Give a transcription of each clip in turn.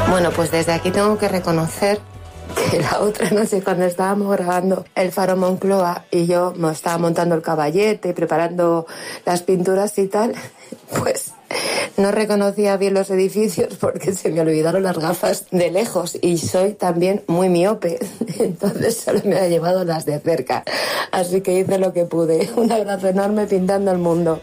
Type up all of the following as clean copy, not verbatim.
Bueno, pues desde aquí tengo que reconocer que la otra noche cuando estábamos grabando El Faro Moncloa y yo me estaba montando el caballete y preparando las pinturas y tal, pues no reconocía bien los edificios porque se me olvidaron las gafas de lejos y soy también muy miope, entonces solo me ha llevado las de cerca, así que hice lo que pude. Un abrazo enorme pintando el mundo.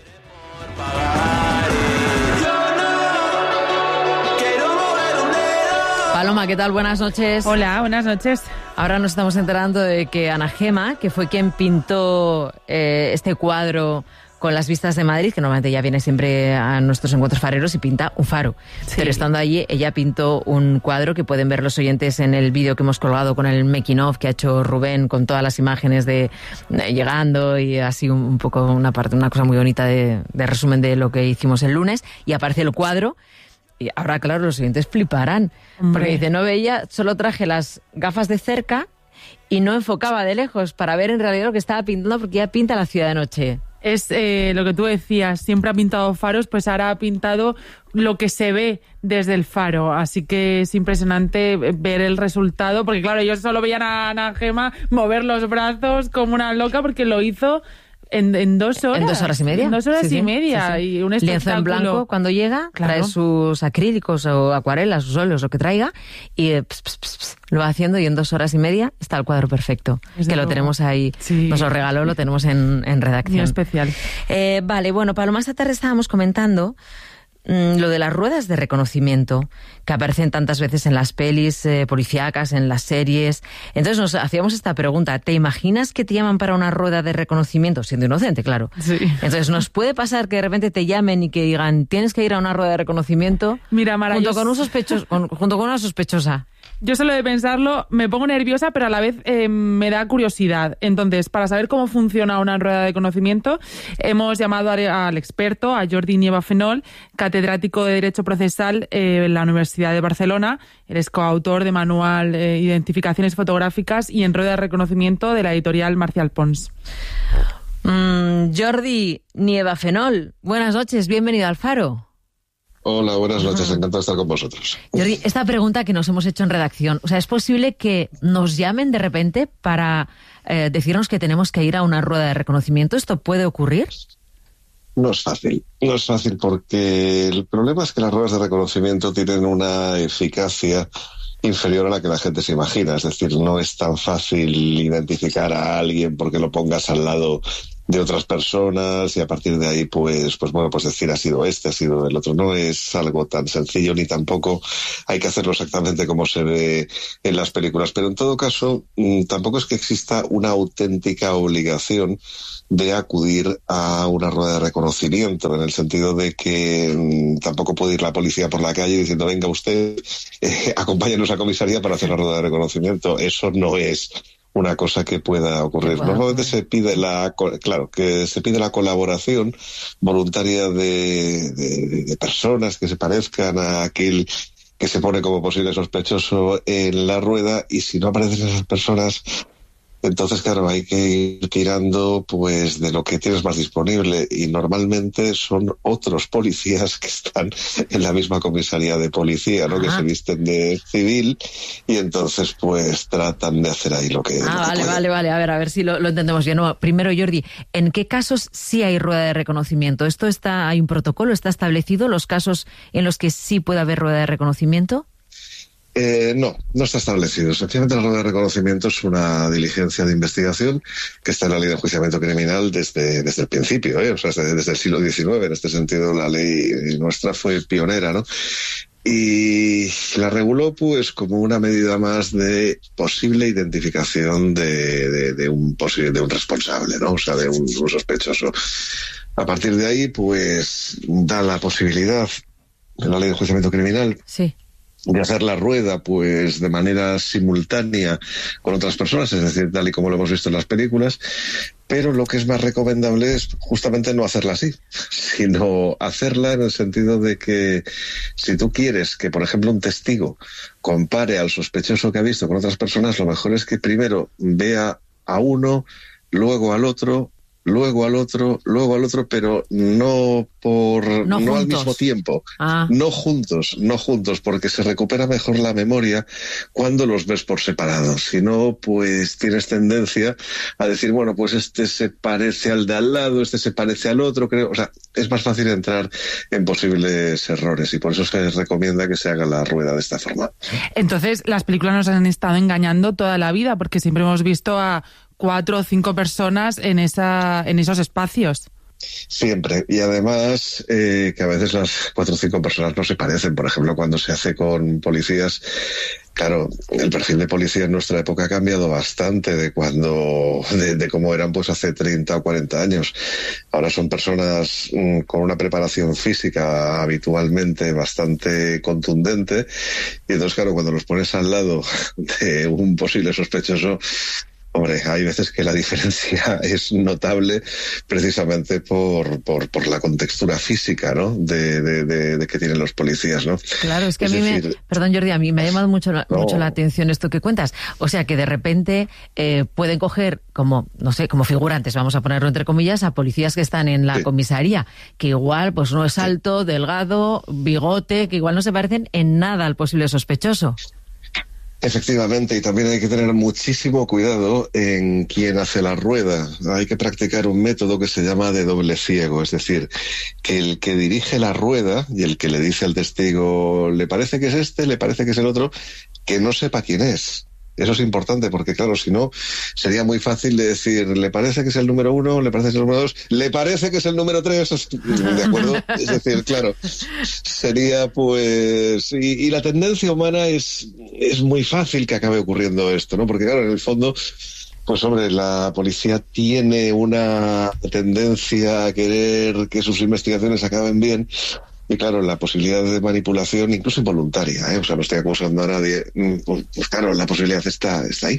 Paloma, ¿qué tal? Buenas noches. Hola, buenas noches. Ahora nos estamos enterando de que Ana Gema, que fue quien pintó este cuadro con las vistas de Madrid, que normalmente ella viene siempre a nuestros encuentros fareros y pinta un faro. Sí. Pero estando allí, ella pintó un cuadro que pueden ver los oyentes en el vídeo que hemos colgado con el making of que ha hecho Rubén, con todas las imágenes de llegando y así un poco una cosa muy bonita de resumen de lo que hicimos el lunes. Y aparece el cuadro. Y ahora, claro, los oyentes fliparán. Hombre. Porque dice, no veía, solo traje las gafas de cerca y no enfocaba de lejos para ver en realidad lo que estaba pintando, porque ya pinta la ciudad de noche. Es lo que tú decías, siempre ha pintado faros, pues ahora ha pintado lo que se ve desde el faro. Así que es impresionante ver el resultado, porque claro, ellos solo veían a Ana Gema mover los brazos como una loca, porque lo hizo en 2 horas. En 2 horas y media. En 2 horas y media. Sí. Y un espectáculo. Lienzo en blanco cuando llega, claro. Trae sus acrílicos o acuarelas, sus óleos, lo que traiga, y lo va haciendo y en 2 horas y media está el cuadro perfecto. Es que lo tenemos ahí, sí. Nos lo regaló, lo tenemos en redacción. Muy especial. Vale, bueno, Paloma, esta tarde estábamos comentando lo de las ruedas de reconocimiento que aparecen tantas veces en las pelis policíacas, en las series. Entonces nos hacíamos esta pregunta: ¿te imaginas que te llaman para una rueda de reconocimiento? Siendo inocente, claro. Sí. Entonces, ¿nos puede pasar que de repente te llamen y que digan tienes que ir a una rueda de reconocimiento? Mira, Mara, junto con una sospechosa? Yo solo de pensarlo me pongo nerviosa, pero a la vez me da curiosidad. Entonces, para saber cómo funciona una rueda de conocimiento, hemos llamado al experto, a Jordi Nieva Fenol, catedrático de Derecho Procesal en la Universidad de Barcelona. Eres coautor de Manual Identificaciones Fotográficas y en Rueda de Reconocimiento de la editorial Marcial Pons. Jordi Nieva Fenol, buenas noches, bienvenido al Faro. Hola, buenas noches, encantado de estar con vosotros. Jordi, esta pregunta que nos hemos hecho en redacción, o sea, ¿es posible que nos llamen de repente para decirnos que tenemos que ir a una rueda de reconocimiento? ¿Esto puede ocurrir? No es fácil porque el problema es que las ruedas de reconocimiento tienen una eficacia inferior a la que la gente se imagina, es decir, no es tan fácil identificar a alguien porque lo pongas al lado de otras personas y a partir de ahí pues decir ha sido este, ha sido el otro. No es algo tan sencillo ni tampoco hay que hacerlo exactamente como se ve en las películas, pero en todo caso tampoco es que exista una auténtica obligación de acudir a una rueda de reconocimiento, en el sentido de que tampoco puede ir la policía por la calle diciendo venga usted, acompáñenos a comisaría para hacer la rueda de reconocimiento. Eso no es una cosa que pueda ocurrir. Normalmente se pide la colaboración voluntaria de personas que se parezcan a aquel que se pone como posible sospechoso en la rueda, y si no aparecen esas personas, entonces, claro, hay que ir tirando pues de lo que tienes más disponible, y normalmente son otros policías que están en la misma comisaría de policía, ¿no? Que se visten de civil y entonces pues tratan de hacer ahí lo que Vale. A ver si lo entendemos bien. No, primero, Jordi, ¿en qué casos sí hay rueda de reconocimiento? ¿Hay un protocolo? ¿Está establecido los casos en los que sí puede haber rueda de reconocimiento? No está establecido. Sencillamente la rueda de reconocimiento es una diligencia de investigación que está en la ley de enjuiciamiento criminal desde el principio, o sea, desde el siglo XIX. En este sentido, la ley nuestra fue pionera, ¿no? Y la reguló pues como una medida más de posible identificación de un responsable, ¿no? O sea, de un sospechoso. A partir de ahí, pues da la posibilidad en la ley de enjuiciamiento criminal. Sí. De hacer la rueda pues de manera simultánea con otras personas, es decir, tal y como lo hemos visto en las películas, pero lo que es más recomendable es justamente no hacerla así, sino hacerla en el sentido de que si tú quieres que, por ejemplo, un testigo compare al sospechoso que ha visto con otras personas, lo mejor es que primero vea a uno, luego al otro luego al otro, pero no al mismo tiempo, no juntos, porque se recupera mejor la memoria cuando los ves por separado. Si no, pues tienes tendencia a decir, bueno, pues este se parece al de al lado, este se parece al otro, creo. O sea, es más fácil entrar en posibles errores y por eso se recomienda que se haga la rueda de esta forma. Entonces, las películas nos han estado engañando toda la vida porque siempre hemos visto a 4 o 5 personas en esos espacios. Siempre. Y además que a veces las 4 o 5 personas no se parecen. Por ejemplo, cuando se hace con policías, claro, el perfil de policía en nuestra época ha cambiado bastante de cómo eran pues hace 30 o 40 años. Ahora son personas con una preparación física habitualmente bastante contundente y entonces, claro, cuando los pones al lado de un posible sospechoso, hombre, hay veces que la diferencia es notable precisamente por la contextura física, ¿no? de que tienen los policías, ¿no? Claro, es que perdón, Jordi, a mí me ha llamado mucho la atención esto que cuentas. O sea, que de repente pueden coger como figurantes, vamos a ponerlo entre comillas, a policías que están en la comisaría, que igual pues no es alto, delgado, bigote, que igual no se parecen en nada al posible sospechoso. Efectivamente, y también hay que tener muchísimo cuidado en quién hace la rueda. Hay que practicar un método que se llama de doble ciego, es decir, que el que dirige la rueda y el que le dice al testigo, le parece que es este, le parece que es el otro, que no sepa quién es. Eso es importante porque, claro, si no, sería muy fácil de decir, le parece que es el número 1, le parece que es el número 2, le parece que es el número 3, ¿de acuerdo? Es decir, claro, sería pues... Y la tendencia humana es muy fácil que acabe ocurriendo esto, ¿no? Porque, claro, en el fondo... Pues hombre, la policía tiene una tendencia a querer que sus investigaciones acaben bien. Y claro, la posibilidad de manipulación, incluso involuntaria, o sea, no estoy acusando a nadie, pues claro, la posibilidad está ahí.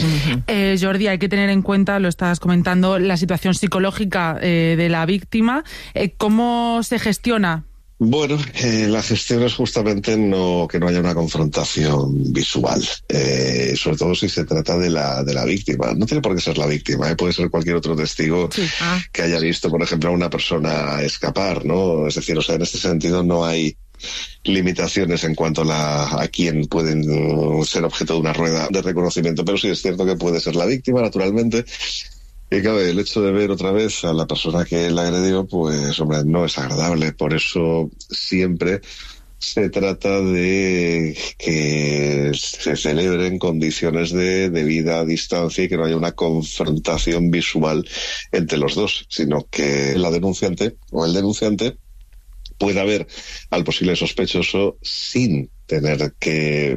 Jordi, hay que tener en cuenta, lo estabas comentando, la situación psicológica de la víctima. ¿Cómo se gestiona? Bueno, la gestión es justamente que no haya una confrontación visual, sobre todo si se trata de la víctima. No tiene por qué ser la víctima, puede ser cualquier otro testigo que haya visto, por ejemplo, a una persona escapar, ¿no? Es decir, o sea, en este sentido no hay limitaciones en cuanto a quién pueden ser objeto de una rueda de reconocimiento, pero sí es cierto que puede ser la víctima, naturalmente. Y claro, el hecho de ver otra vez a la persona que la agredió, pues, hombre, no es agradable. Por eso siempre se trata de que se celebren condiciones de debida distancia y que no haya una confrontación visual entre los dos, sino que la denunciante o el denunciante pueda ver al posible sospechoso sin tener que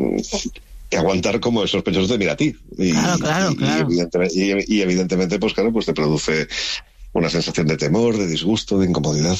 aguantar como el sospechoso te mira a ti. Claro. Y evidentemente, pues claro, pues te produce una sensación de temor, de disgusto, de incomodidad.